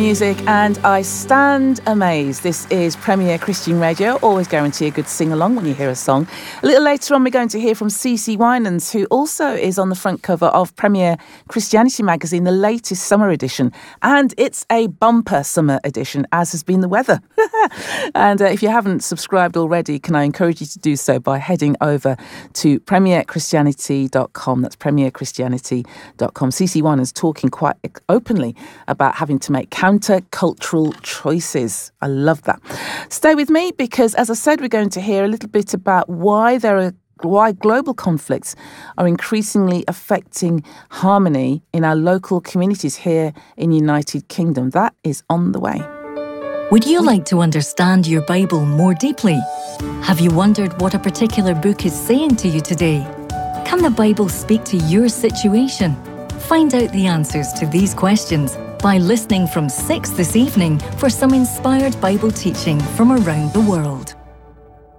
Music, and I stand amazed. This is Premier Christian Radio. Always guarantee a good sing-along when you hear a song. A little later on, we're going to hear from CeCe Winans, who also is on the front cover of Premier Christianity magazine, the latest summer edition. And it's a bumper summer edition, as has been the weather. And if you haven't subscribed already, can I encourage you to do so by heading over to premierchristianity.com. That's premierchristianity.com. CeCe Winans talking quite openly about having to make counter-cultural choices. I love that. Stay with me because, as I said, we're going to hear a little bit about why global conflicts are increasingly affecting harmony in our local communities here in United Kingdom. That is on the way. Would you like to understand your Bible more deeply? Have you wondered what a particular book is saying to you today? Can the Bible speak to your situation? Find out the answers to these questions by listening from 6 this evening for some inspired Bible teaching from around the world.